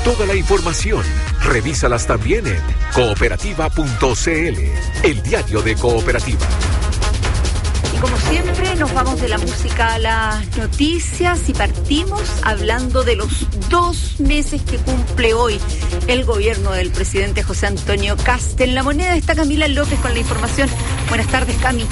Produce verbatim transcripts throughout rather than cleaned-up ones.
toda la información. Revísalas también en cooperativa punto c l, el diario de Cooperativa. Y como siempre, nos vamos de la música a las noticias y partimos hablando de los dos meses que cumple hoy el gobierno del presidente José Antonio Kast. En La Moneda está Camila López con la información. Buenas tardes, Cami.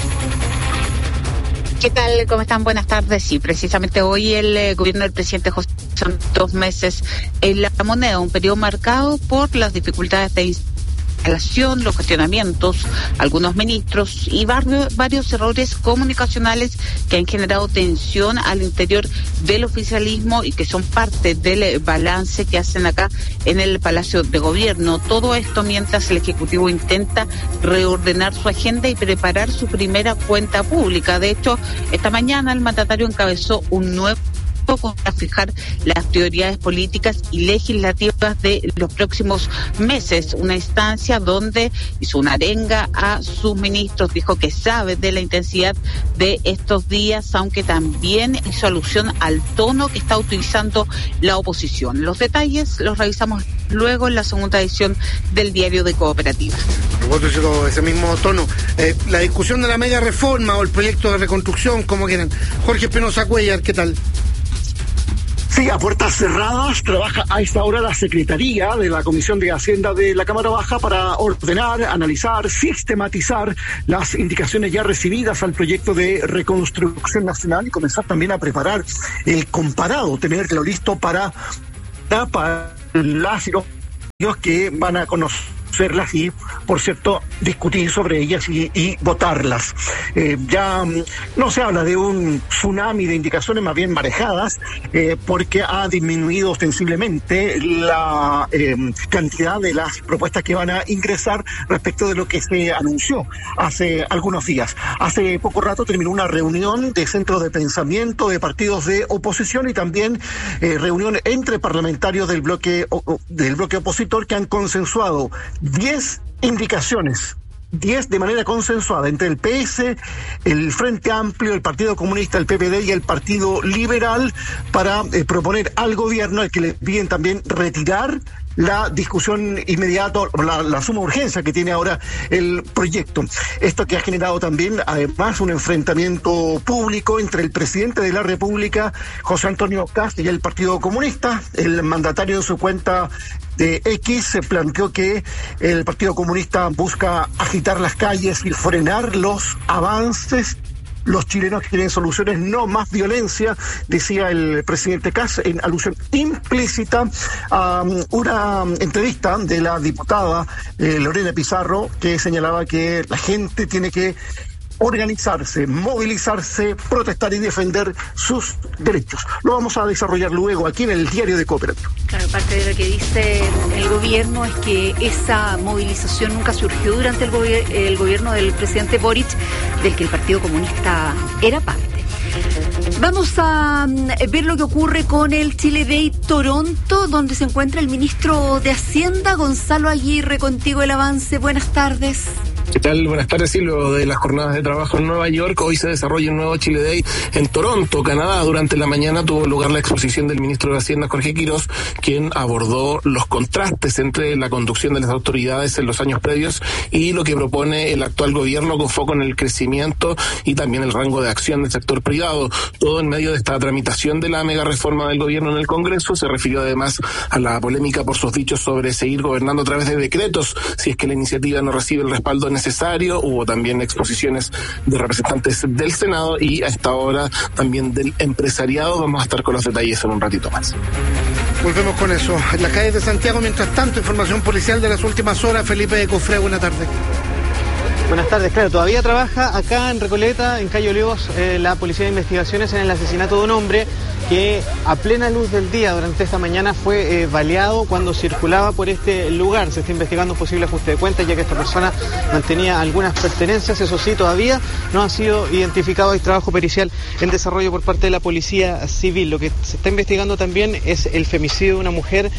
¿Qué tal? ¿Cómo están? Buenas tardes. Sí, precisamente hoy el eh, gobierno del presidente José son dos meses en La Moneda, un periodo marcado por las dificultades de instalación, los cuestionamientos, algunos ministros y varios, varios errores comunicacionales que han generado tensión al interior del oficialismo y que son parte del balance que hacen acá en el Palacio de Gobierno. Todo esto mientras el Ejecutivo intenta reordenar su agenda y preparar su primera cuenta pública. De hecho, esta mañana el mandatario encabezó un nuevo para fijar las prioridades políticas y legislativas de los próximos meses, una instancia donde hizo una arenga a sus ministros, dijo que sabe de la intensidad de estos días, aunque también hizo alusión al tono que está utilizando la oposición. Los detalles los revisamos luego en la segunda edición del diario de Cooperativa. Ese mismo tono, eh, la discusión de la mega reforma o el proyecto de reconstrucción, como quieran. Jorge Espinosa Cuellar, ¿qué tal? Sí, a puertas cerradas trabaja a esta hora la Secretaría de la Comisión de Hacienda de la Cámara Baja para ordenar, analizar, sistematizar las indicaciones ya recibidas al proyecto de reconstrucción nacional y comenzar también a preparar el comparado, tenerlo listo para, para las y los que van a conocer verlas y, por cierto, discutir sobre ellas y, y votarlas. Eh, ya no se habla de un tsunami de indicaciones, más bien marejadas, eh, porque ha disminuido ostensiblemente la eh, cantidad de las propuestas que van a ingresar respecto de lo que se anunció hace algunos días. Hace poco rato terminó una reunión de centros de pensamiento de partidos de oposición y también eh, reunión entre parlamentarios del bloque, o, del bloque opositor que han consensuado diez indicaciones, diez de manera consensuada entre el P S, el Frente Amplio, el Partido Comunista, el P P D y el Partido Liberal para eh, proponer al gobierno, al que le piden también retirar la discusión inmediata, la, la suma urgencia que tiene ahora el proyecto. Esto que ha generado también, además, un enfrentamiento público entre el presidente de la República, José Antonio Kast, y el Partido Comunista. El mandatario en su cuenta de X se planteó que el Partido Comunista busca agitar las calles y frenar los avances. Los chilenos quieren soluciones, no más violencia, decía el presidente Kast, en alusión implícita a um, una entrevista de la diputada eh, Lorena Pizarro, que señalaba que la gente tiene que organizarse, movilizarse, protestar y defender sus derechos. Lo vamos a desarrollar luego aquí en el diario de Cooperativa. Claro, parte de lo que dice el gobierno es que esa movilización nunca surgió durante el, gobier- el gobierno del presidente Boric, del que el Partido Comunista era parte. Vamos a ver lo que ocurre con el Chile Day Toronto, donde se encuentra el ministro de Hacienda, Gonzalo Aguirre. Contigo el avance. Buenas tardes. ¿Qué tal? Buenas tardes. Sí, luego de las jornadas de trabajo en Nueva York, hoy se desarrolla un nuevo Chile Day en Toronto, Canadá. Durante la mañana tuvo lugar la exposición del ministro de Hacienda, Jorge Quirós, quien abordó los contrastes entre la conducción de las autoridades en los años previos y lo que propone el actual gobierno con foco en el crecimiento y también el rango de acción del sector privado. Todo en medio de esta tramitación de la mega reforma del gobierno en el Congreso. Se refirió además a la polémica por sus dichos sobre seguir gobernando a través de decretos si es que la iniciativa no recibe el respaldo necesario. necesario. Hubo también exposiciones de representantes del Senado y a esta hora también del empresariado. Vamos a estar con los detalles en un ratito más. Volvemos con eso. En las calles de Santiago, mientras tanto, información policial de las últimas horas. Felipe de Cofré, buena tarde. Buenas tardes, claro, todavía trabaja acá en Recoleta, en Cayo Olivos, eh, la Policía de Investigaciones en el asesinato de un hombre que a plena luz del día durante esta mañana fue eh, baleado cuando circulaba por este lugar. Se está investigando un posible ajuste de cuentas, ya que esta persona mantenía algunas pertenencias. Eso sí, todavía no ha sido identificado. Hay trabajo pericial en desarrollo por parte de la Policía Civil. Lo que se está investigando también es el femicidio de una mujer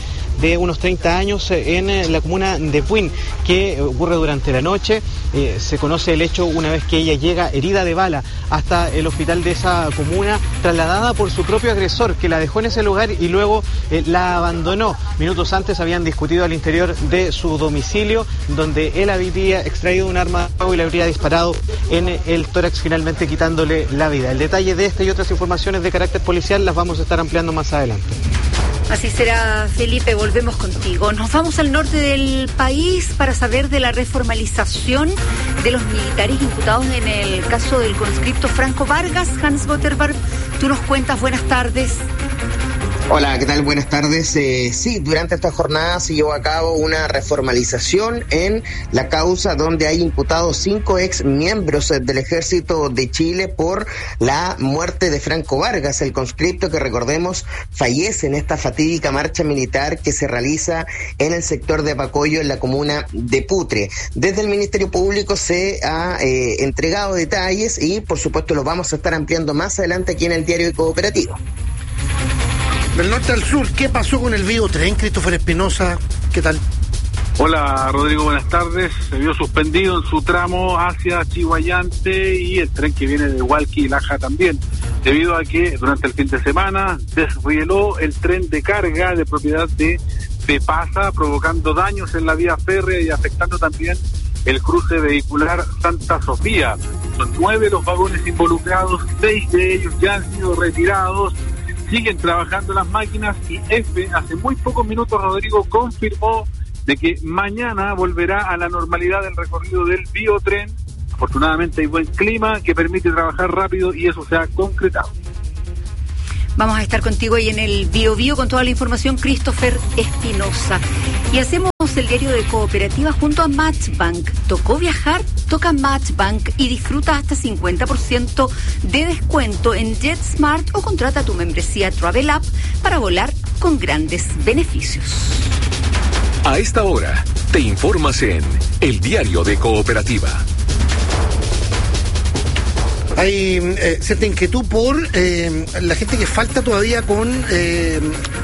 de unos treinta años en la comuna de Puin, que ocurre durante la noche. Eh, se conoce el hecho una vez que ella llega herida de bala hasta el hospital de esa comuna, trasladada por su propio agresor, que la dejó en ese lugar y luego eh, la abandonó. Minutos antes habían discutido al interior de su domicilio, donde él había extraído un arma de fuego y le habría disparado en el tórax, finalmente quitándole la vida. El detalle de esta y otras informaciones de carácter policial las vamos a estar ampliando más adelante. Así será, Felipe, volvemos contigo. Nos vamos al norte del país para saber de la reformalización de los militares imputados en el caso del conscripto Franco Vargas. Hans Gotterberg, tú nos cuentas, buenas tardes. Hola, ¿qué tal? Buenas tardes. Eh, sí, durante esta jornada se llevó a cabo una reformalización en la causa donde hay imputados cinco ex miembros del Ejército de Chile por la muerte de Franco Vargas, el conscripto que, recordemos, fallece en esta fatídica marcha militar que se realiza en el sector de Pacoyo, en la comuna de Putre. Desde el Ministerio Público se ha eh, entregado detalles y, por supuesto, los vamos a estar ampliando más adelante aquí en el Diario de Cooperativo. Del norte al sur, ¿qué pasó con el Biotren? Christopher Espinosa, ¿qué tal? Hola Rodrigo, buenas tardes. Se vio suspendido en su tramo hacia Chihuayante y el tren que viene de Hualqui y Laja también, debido a que durante el fin de semana desvieló el tren de carga de propiedad de Pepasa, provocando daños en la vía férrea y afectando también el cruce vehicular Santa Sofía. Son nueve los vagones involucrados, seis de ellos ya han sido retirados. Siguen trabajando las máquinas y F hace muy pocos minutos, Rodrigo, confirmó de que mañana volverá a la normalidad el recorrido del Biotren. Afortunadamente hay buen clima que permite trabajar rápido y eso se ha concretado. Vamos a estar contigo ahí en el Bio Bio con toda la información, Christopher Espinosa. Y hacemos el diario de Cooperativa junto a Matchbank. ¿Tocó viajar? Toca Matchbank y disfruta hasta cincuenta por ciento de descuento en JetSmart o contrata tu membresía Travel App para volar con grandes beneficios. A esta hora, te informas en el Diario de Cooperativa. Hay eh, cierta inquietud por eh, la gente que falta todavía con eh, eh,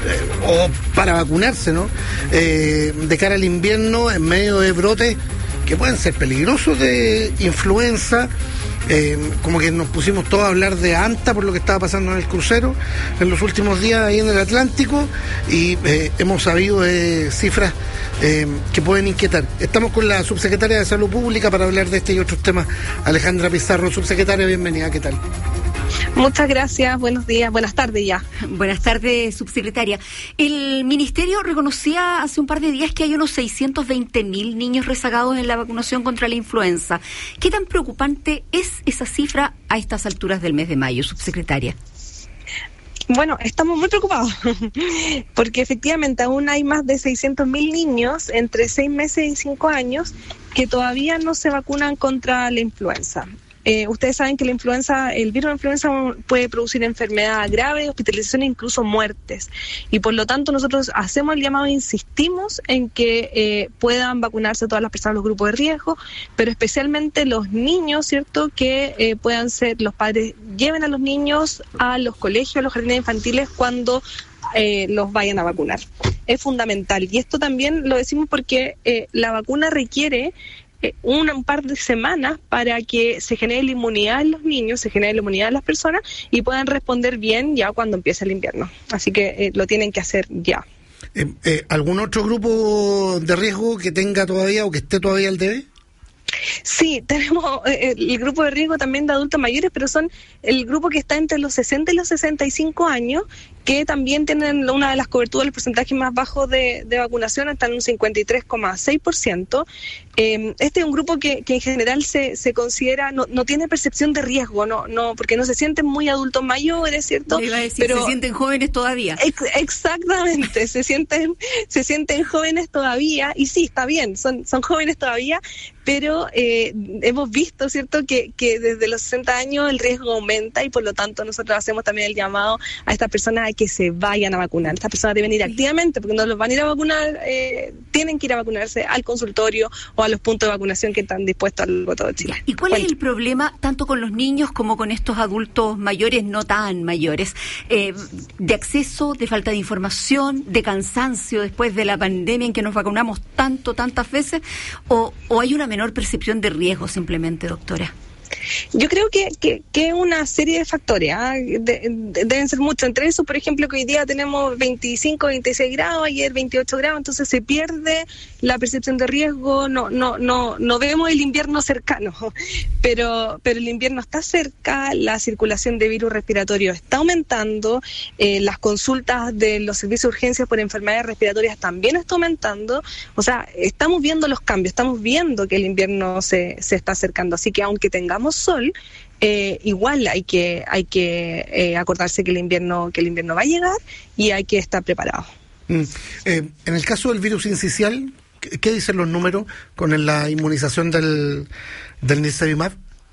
o para vacunarse, ¿no? Eh, de cara al invierno, en medio de brotes que pueden ser peligrosos de influenza. Eh, como que nos pusimos todos a hablar de ANTA por lo que estaba pasando en el crucero en los últimos días ahí en el Atlántico y eh, hemos sabido de cifras eh, que pueden inquietar. Estamos con la subsecretaria de Salud Pública para hablar de este y otros temas. Alejandra Pizarro, subsecretaria, bienvenida, ¿qué tal? Muchas gracias, buenos días, buenas tardes ya. Buenas tardes, subsecretaria. El Ministerio reconocía hace un par de días que hay unos seiscientos veinte mil niños rezagados en la vacunación contra la influenza. ¿Qué tan preocupante es esa cifra a estas alturas del mes de mayo, subsecretaria? Bueno, estamos muy preocupados porque efectivamente aún hay más de seiscientos mil niños entre seis meses y cinco años que todavía no se vacunan contra la influenza. Eh, ustedes saben que la influenza, el virus de influenza puede producir enfermedad grave, hospitalización e incluso muertes. Y por lo tanto nosotros hacemos el llamado e insistimos en que eh, puedan vacunarse todas las personas de los grupos de riesgo, pero especialmente los niños, ¿cierto? Que eh, puedan ser, los padres lleven a los niños a los colegios, a los jardines infantiles cuando eh, los vayan a vacunar. Es fundamental. Y esto también lo decimos porque eh, la vacuna requiere Un, un par de semanas para que se genere la inmunidad en los niños, se genere la inmunidad en las personas y puedan responder bien ya cuando empiece el invierno. Así que eh, lo tienen que hacer ya. Eh, eh, ¿Algún otro grupo de riesgo que tenga todavía o que esté todavía al debe? Sí, tenemos eh, el grupo de riesgo también de adultos mayores, pero son el grupo que está entre los sesenta y los sesenta y cinco años, que también tienen una de las coberturas, el porcentaje más bajo de, de vacunación, está en un cincuenta y tres coma seis por ciento. Eh, este es un grupo que, que en general se, se considera, no, no tiene percepción de riesgo, no, no, porque no se sienten muy adultos mayores, ¿cierto? Iba a decir, pero se sienten jóvenes todavía. Ex- exactamente, se sienten, se sienten jóvenes todavía, y sí, está bien, son, son jóvenes todavía, pero eh, hemos visto, ¿cierto?, que, que desde los sesenta años el riesgo aumenta y por lo tanto nosotros hacemos también el llamado a estas personas a que se vayan a vacunar. Estas personas deben ir activamente, porque no los van a ir a vacunar, eh, tienen que ir a vacunarse al consultorio o a los puntos de vacunación que están dispuestos a lo largo de todo Chile. ¿Y cuál Cuenta. es el problema, tanto con los niños como con estos adultos mayores, no tan mayores, eh, de acceso, de falta de información, de cansancio después de la pandemia en que nos vacunamos tanto, tantas veces, o, o hay una menor percepción de riesgo simplemente, doctora? Yo creo que que, que una serie de factores, ¿eh? de, de, deben ser muchos. Entre eso, por ejemplo, que hoy día tenemos veinticinco, veintiséis grados, ayer veintiocho grados, entonces se pierde la percepción de riesgo, no no no no vemos el invierno cercano, pero pero el invierno está cerca, la circulación de virus respiratorio está aumentando, eh, las consultas de los servicios de urgencias por enfermedades respiratorias también está aumentando, o sea, estamos viendo los cambios, estamos viendo que el invierno se, se está acercando, así que aunque tengamos sol, eh, igual hay que hay que eh, acordarse que el invierno que el invierno va a llegar y hay que estar preparados. Mm. Eh, en el caso del virus incisional, ¿qué, qué dicen los números con la inmunización del del Nirsevimab?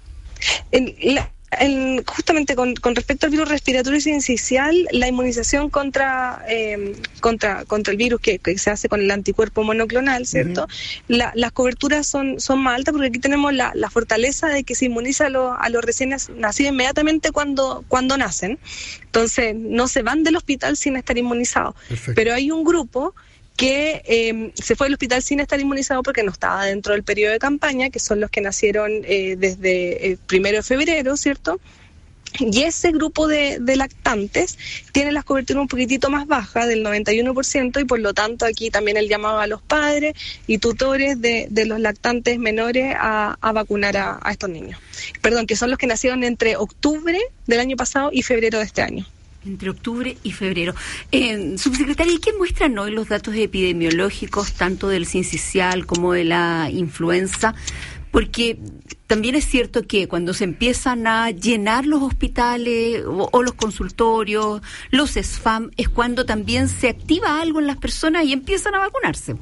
En la, en, justamente con, con respecto al virus respiratorio sincicial, la inmunización contra eh, contra contra el virus que, que se hace con el anticuerpo monoclonal, ¿cierto? Uh-huh. La, las coberturas son son más altas porque aquí tenemos la, la fortaleza de que se inmuniza a los, a los recién nacidos inmediatamente cuando cuando nacen. Entonces, no se van del hospital sin estar inmunizados. Perfecto. Pero hay un grupo que eh, se fue al hospital sin estar inmunizado porque no estaba dentro del periodo de campaña, que son los que nacieron eh, desde el primero de febrero, ¿cierto? Y ese grupo de, de lactantes tiene las coberturas un poquitito más bajas, del noventa y uno por ciento, y por lo tanto aquí también el llamado a los padres y tutores de, de los lactantes menores a, a vacunar a, a estos niños. Perdón, que son los que nacieron entre octubre del año pasado y febrero de este año. Entre octubre y febrero. Eh, subsecretaria, ¿y qué muestran hoy los datos epidemiológicos, tanto del sincicial como de la influenza? Porque también es cierto que cuando se empiezan a llenar los hospitales o, o los consultorios, los S F A M, es cuando también se activa algo en las personas y empiezan a vacunarse.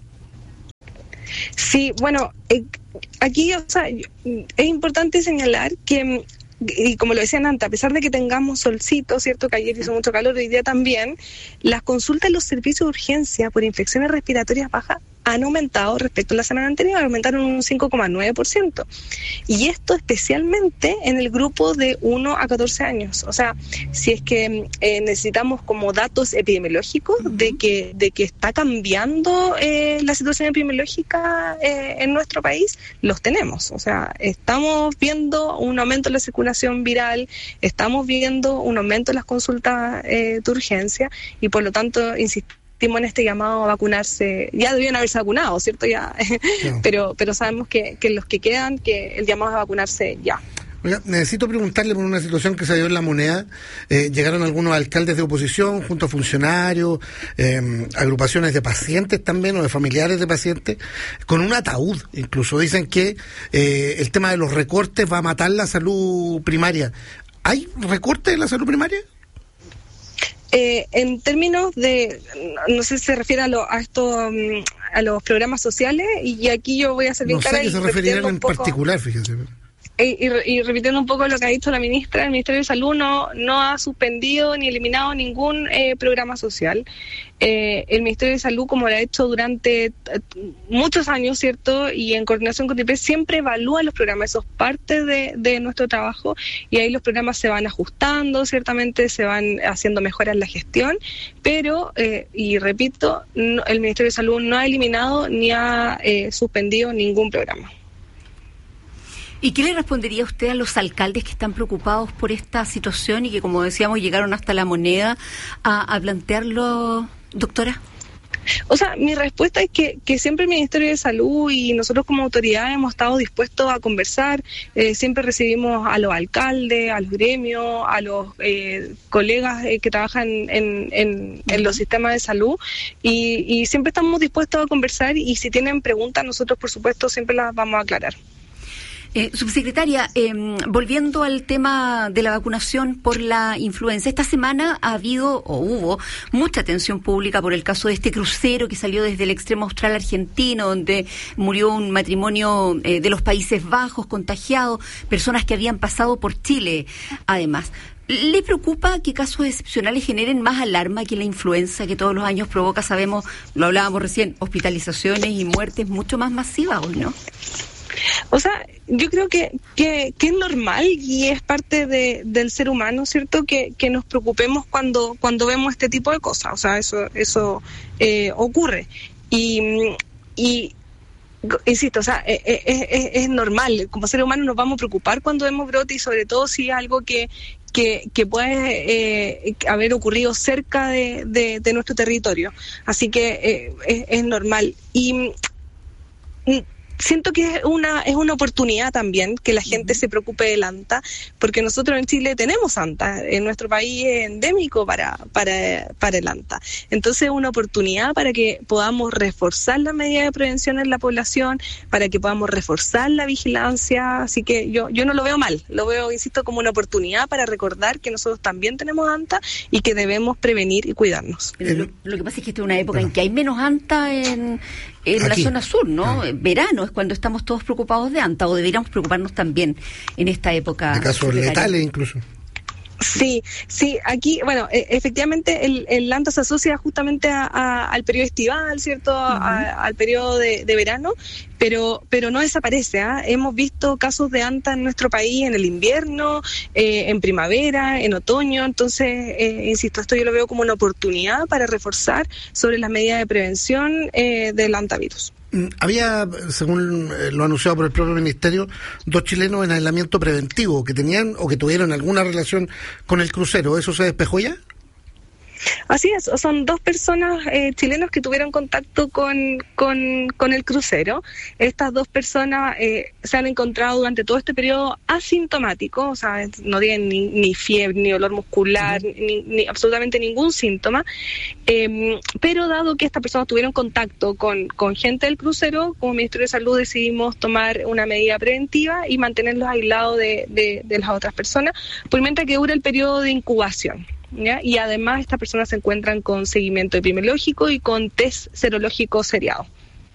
Sí, bueno, eh, aquí, o sea, es importante señalar que, y como lo decían antes, a pesar de que tengamos solcito, cierto que ayer hizo mucho calor, hoy día también, las consultas en los servicios de urgencia por infecciones respiratorias bajas han aumentado respecto a la semana anterior, aumentaron un cinco coma nueve por ciento. Y esto especialmente en el grupo de uno a catorce años. O sea, si es que eh, necesitamos como datos epidemiológicos uh-huh. de que de que está cambiando eh, la situación epidemiológica eh, en nuestro país, los tenemos. O sea, estamos viendo un aumento en la circulación viral, estamos viendo un aumento en las consultas eh, de urgencia y por lo tanto, insistimos en este llamado a vacunarse. Ya debían haberse vacunado, ¿cierto? Ya, no. pero pero sabemos que, que los que quedan, que el llamado es a vacunarse ya. Oiga, necesito preguntarle por una situación que se dio en La Moneda. Eh, llegaron algunos alcaldes de oposición junto a funcionarios, eh, agrupaciones de pacientes también, o de familiares de pacientes, con un ataúd. Incluso dicen que eh, el tema de los recortes va a matar la salud primaria. ¿Hay recortes en la salud primaria? Eh, en términos de, no sé si se refiere a, lo, a esto, um, a los programas sociales, y aquí yo voy a ser bien clara. No sé qué se referirán en poco, particular, fíjese. Y, y, y repitiendo un poco lo que ha dicho la ministra, el Ministerio de Salud no, no ha suspendido ni eliminado ningún eh, programa social. Eh, el Ministerio de Salud, como lo ha hecho durante muchos años, ¿cierto? Y en coordinación con T I P, siempre evalúa los programas, eso es parte de, de nuestro trabajo, y ahí los programas se van ajustando, ciertamente se van haciendo mejoras en la gestión, pero, eh, y repito, no, el Ministerio de Salud no ha eliminado ni ha eh, suspendido ningún programa. ¿Y qué le respondería usted a los alcaldes que están preocupados por esta situación y que, como decíamos, llegaron hasta La Moneda a, a plantearlo, doctora? O sea, mi respuesta es que, que siempre el Ministerio de Salud y nosotros como autoridad hemos estado dispuestos a conversar, eh, siempre recibimos a los alcaldes, a los gremios, a los eh, colegas eh, que trabajan en, en, en los sistemas de salud y, y siempre estamos dispuestos a conversar y si tienen preguntas nosotros por supuesto siempre las vamos a aclarar. Eh, subsecretaria, eh, volviendo al tema de la vacunación por la influenza, esta semana ha habido o hubo mucha atención pública por el caso de este crucero que salió desde el extremo austral argentino, donde murió un matrimonio eh, de los Países Bajos contagiado, personas que habían pasado por Chile, además. ¿Le preocupa que casos excepcionales generen más alarma que la influenza que todos los años provoca, sabemos, lo hablábamos recién, hospitalizaciones y muertes mucho más masivas hoy, ¿no? O sea, yo creo que, que, que es normal y es parte de, del ser humano, ¿cierto? Que, que nos preocupemos cuando, cuando vemos este tipo de cosas. O sea, eso, eso eh, ocurre. Y, y insisto, o sea, es, es, es normal. Como ser humano nos vamos a preocupar cuando vemos brote y sobre todo si es algo que que, que puede eh, haber ocurrido cerca de, de, de nuestro territorio. Así que eh, es, es normal. Y, y siento que es una es una oportunidad también que la gente se preocupe del ANTA, porque nosotros en Chile tenemos ANTA, en nuestro país es endémico para, para, para el ANTA. Entonces es una oportunidad para que podamos reforzar las medidas de prevención en la población, para que podamos reforzar la vigilancia, así que yo, yo no lo veo mal, lo veo, insisto, como una oportunidad para recordar que nosotros también tenemos ANTA y que debemos prevenir y cuidarnos. Lo, lo que pasa es que esta es una época en que hay menos ANTA en... En Aquí. La zona sur, ¿no? Ah. Verano es cuando estamos todos preocupados de ANTA, o deberíamos preocuparnos también en esta época. De casos letales incluso. Sí, sí, aquí, bueno, e- efectivamente el, el ANTA se asocia justamente a, a, al periodo estival, ¿cierto? Uh-huh. A, al periodo de, de verano, pero pero no desaparece, ¿eh? Hemos visto casos de ANTA en nuestro país en el invierno, eh, en primavera, en otoño, entonces, eh, insisto, esto yo lo veo como una oportunidad para reforzar sobre las medidas de prevención eh, del hantavirus. Había, según lo anunciado por el propio ministerio, dos chilenos en aislamiento preventivo que tenían o que tuvieron alguna relación con el crucero. ¿Eso se despejó ya? Así es, son dos personas eh, chilenos que tuvieron contacto con, con, con el crucero. Estas dos personas eh, se han encontrado durante todo este periodo asintomáticos, o sea, no tienen ni, ni fiebre, ni dolor muscular, uh-huh. ni, ni absolutamente ningún síntoma. Eh, pero dado que estas personas tuvieron contacto con, con gente del crucero, como Ministerio de Salud decidimos tomar una medida preventiva y mantenerlos aislados de, de, de las otras personas, por mientras que dura el periodo de incubación. ¿Ya? Y además estas personas se encuentran con seguimiento epidemiológico y con test serológico seriado.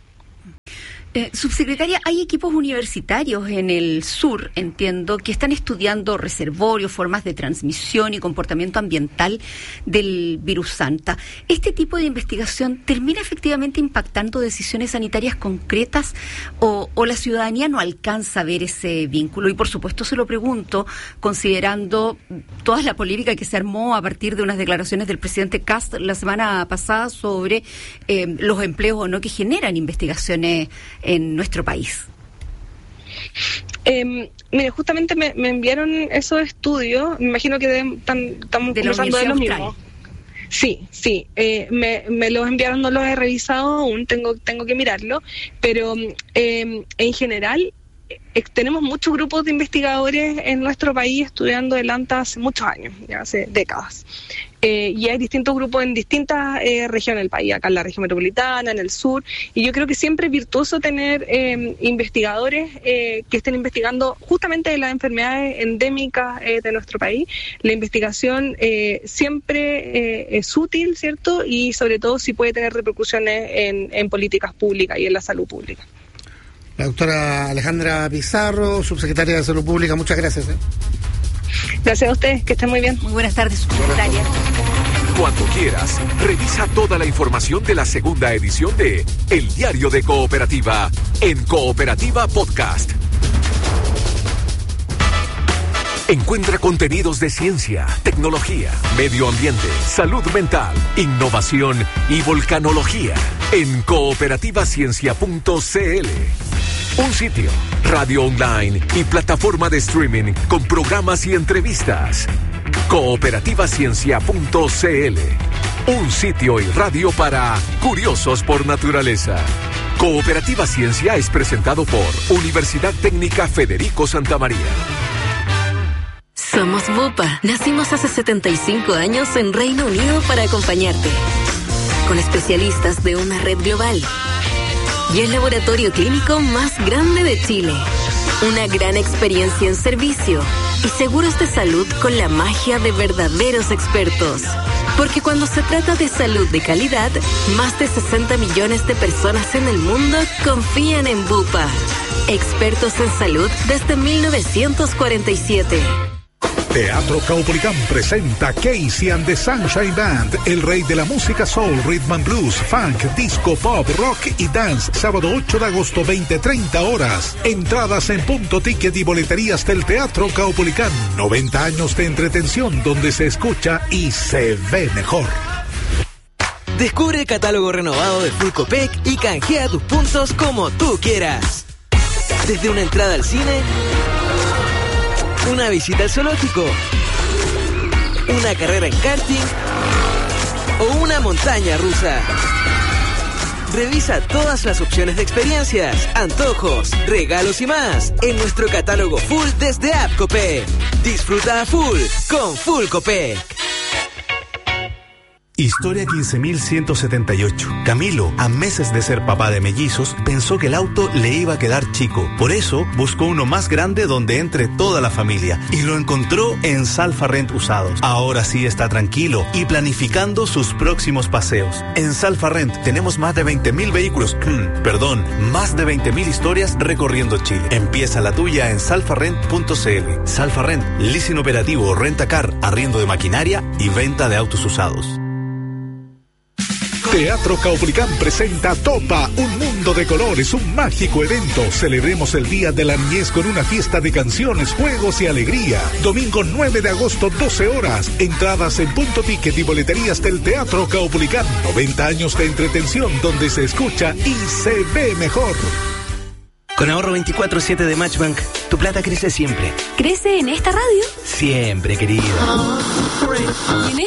Eh, subsecretaria, hay equipos universitarios en el sur, entiendo, que están estudiando reservorios, formas de transmisión y comportamiento ambiental del virus ANTA. ¿Este tipo de investigación termina efectivamente impactando decisiones sanitarias concretas o, o la ciudadanía no alcanza a ver ese vínculo? Y por supuesto se lo pregunto considerando toda la polémica que se armó a partir de unas declaraciones del presidente Kast la semana pasada sobre eh, los empleos o no que generan investigaciones en nuestro país. Eh, mire, justamente me, me enviaron esos estudios, me imagino que estamos conversando de los mismos. Sí, sí, eh, me, me los enviaron, no los he revisado aún, tengo, tengo que mirarlo, pero eh, en general eh, tenemos muchos grupos de investigadores en nuestro país estudiando el ANTA hace muchos años, ya hace décadas. Eh, y hay distintos grupos en distintas eh, regiones del país, acá en la región metropolitana, en el sur, y yo creo que siempre es virtuoso tener eh, investigadores eh, que estén investigando justamente las enfermedades endémicas eh, de nuestro país. La investigación eh, siempre eh, es útil, ¿cierto? Y sobre todo si puede tener repercusiones en, en políticas públicas y en la salud pública. La doctora Alejandra Pizarro, subsecretaria de Salud Pública, muchas gracias. ¿eh? Gracias a ustedes, que estén muy bien. Muy buenas tardes, subsecretaria. Cuando quieras, revisa toda la información de la segunda edición de El Diario de Cooperativa en Cooperativa Podcast. Encuentra contenidos de ciencia, tecnología, medio ambiente, salud mental, innovación y volcanología en cooperativa ciencia punto c l. Un sitio, radio online y plataforma de streaming con programas y entrevistas. cooperativa ciencia punto c l. Un sitio y radio para curiosos por naturaleza. Cooperativa Ciencia es presentado por Universidad Técnica Federico Santa María. Somos Bupa. Nacimos hace setenta y cinco años en Reino Unido para acompañarte. Con especialistas de una red global. Y el laboratorio clínico más grande de Chile. Una gran experiencia en servicio. Y seguros de salud con la magia de verdaderos expertos. Porque cuando se trata de salud de calidad, más de sesenta millones de personas en el mundo confían en Bupa. Expertos en salud desde mil novecientos cuarenta y siete. Teatro Caupolicán presenta Casey and the Sunshine Band, el rey de la música soul, rhythm and blues, funk, disco, pop, rock y dance. Sábado ocho de agosto, veinte treinta horas. Entradas en punto ticket y boleterías del Teatro Caupolicán. noventa años de entretención donde se escucha y se ve mejor. Descubre el catálogo renovado de Full Copec y canjea tus puntos como tú quieras. Desde una entrada al cine, una visita al zoológico, una carrera en karting o una montaña rusa. Revisa todas las opciones de experiencias, antojos, regalos y más en nuestro catálogo full desde App Copec. Disfruta a full con Full Copec. Historia quince mil ciento setenta y ocho. Camilo, a meses de ser papá de mellizos, pensó que el auto le iba a quedar chico. Por eso buscó uno más grande donde entre toda la familia y lo encontró en Salfa Rent Usados. Ahora sí está tranquilo y planificando sus próximos paseos. En Salfa Rent tenemos más de veinte mil vehículos, perdón, más de veinte mil historias recorriendo Chile. Empieza la tuya en salfa rent punto c l. Salfa Rent, leasing operativo, renta-car, arriendo de maquinaria y venta de autos usados. Teatro Caupolicán presenta Topa, un mundo de colores, un mágico evento. Celebremos el Día de la Niñez con una fiesta de canciones, juegos y alegría. Domingo nueve de agosto, doce horas. Entradas en punto ticket y boleterías del Teatro Caupolicán. noventa años de entretención donde se escucha y se ve mejor. Con ahorro veinticuatro siete de Matchbank, tu plata crece siempre. ¿Crece en esta radio? Siempre, querido. ¿Y en esta?